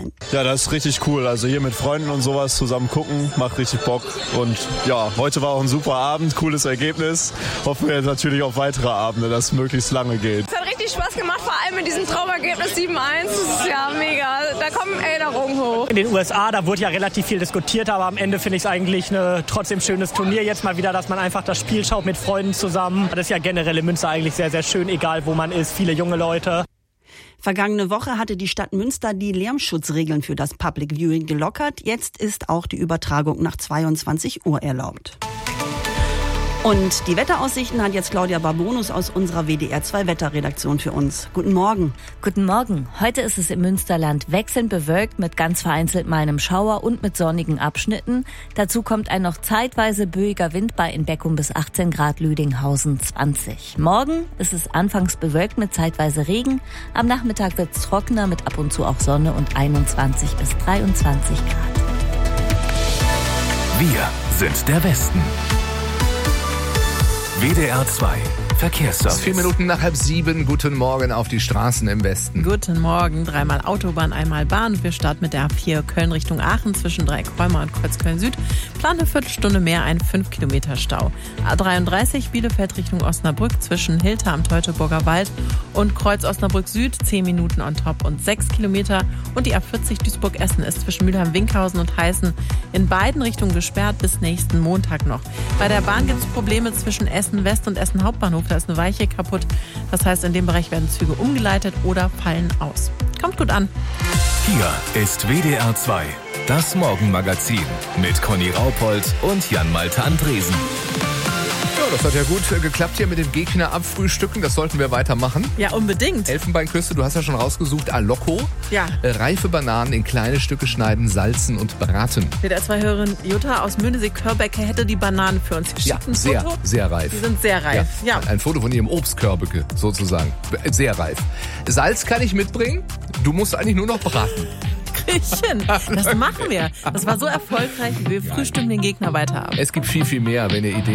sein. Ja, das ist richtig cool. Also hier mit Freunden und sowas zusammen gucken, macht richtig Bock. Und ja, heute war auch ein super Abend, cooles Ergebnis. Hoffen wir jetzt natürlich auf weitere Abende, dass es möglichst lange geht. Es hat richtig Spaß gemacht, vor allem mit diesem Traumergebnis 7-1. Das ist ja mega. Da kommen Erinnerungen hoch. In den USA, da wurde ja relativ viel diskutiert, aber am Ende finde ich es eigentlich ein trotzdem schönes Turnier. Jetzt mal wieder, dass man einfach das Spiel schaut mit Freunden zusammen. Das ist ja generell in Münster eigentlich sehr, sehr schön, egal wo man ist. Viele junge Leute. Vergangene Woche hatte die Stadt Münster die Lärmschutzregeln für das Public Viewing gelockert. Jetzt ist auch die Übertragung nach 22 Uhr erlaubt. Und die Wetteraussichten hat jetzt Claudia Barbonus aus unserer WDR 2 Wetterredaktion für uns. Guten Morgen. Guten Morgen. Heute ist es im Münsterland wechselnd bewölkt mit ganz vereinzelt mal einem Schauer und mit sonnigen Abschnitten. Dazu kommt ein noch zeitweise böiger Wind bei in Beckum bis 18 Grad, Lüdinghausen 20. Morgen ist es anfangs bewölkt mit zeitweise Regen. Am Nachmittag wird es trockener mit ab und zu auch Sonne und 21 bis 23 Grad. Wir sind der Westen. WDR 2 Verkehrsservice. 4 Minuten nach 6:30. Guten Morgen auf die Straßen im Westen. Guten Morgen. 3-mal Autobahn, 1-mal Bahn. Wir starten mit der A4 Köln Richtung Aachen zwischen Dreieckholmer und Kreuzköln Süd. Plan eine Viertelstunde mehr, ein 5 Kilometer Stau. A33 Bielefeld Richtung Osnabrück zwischen Hilter am Teutoburger Wald und Kreuz Osnabrück Süd 10 Minuten on top und 6 Kilometer. Und die A40 Duisburg-Essen ist zwischen Mülheim-Winkhausen und Heißen in beiden Richtungen gesperrt bis nächsten Montag noch. Bei der Bahn gibt es Probleme zwischen Essen West und Essen Hauptbahnhof. Da ist eine Weiche kaputt. Das heißt, in dem Bereich werden Züge umgeleitet oder fallen aus. Kommt gut an. Hier ist WDR 2, das Morgenmagazin mit Conny Raupold und Jan-Malte Andresen. Ja, das hat ja gut geklappt hier mit dem Gegner abfrühstücken. Das sollten wir weitermachen. Ja, unbedingt. Elfenbeinküste, du hast ja schon rausgesucht, Alocco. Ja. Reife Bananen in kleine Stücke schneiden, salzen und braten. WDR-2-Hörerin Jutta aus Möhnesee-Körbecke hätte die Bananen für uns geschickt. Ja, Ein sehr, Foto. sehr reif. Die sind sehr reif, ja. Ein Foto von ihrem Obstkörbe sozusagen. Sehr reif. Salz kann ich mitbringen. Du musst eigentlich nur noch braten. Das machen wir. Das war so erfolgreich, wie wir frühstücken den Gegner weiter haben. Es gibt viel, viel mehr, wenn ihr Ideen